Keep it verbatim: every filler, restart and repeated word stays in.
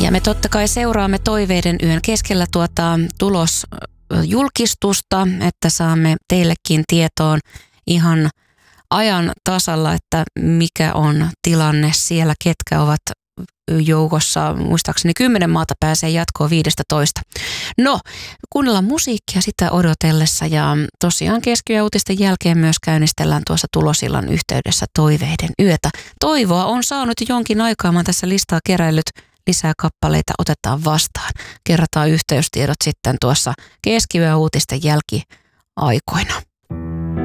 Ja me totta kai seuraamme Toiveiden yön keskellä tuota tulosjulkistusta, että saamme teillekin tietoon ihan ajan tasalla, että mikä on tilanne siellä, ketkä ovat joukossa. Muistaakseni kymmenen maata pääsee jatkoon viisitoista. No, kuunnellaan musiikkia sitä odotellessa ja tosiaan keskiyöuutisten jälkeen myös käynnistellään tuossa tulosillan yhteydessä Toiveiden yötä. Toivoa on saanut jonkin aikaa, mä oon tässä listaa keräillyt. Lisää kappaleita otetaan vastaan. Kerrotaan yhteystiedot sitten tuossa keskiyöuutisten jälkiaikoina.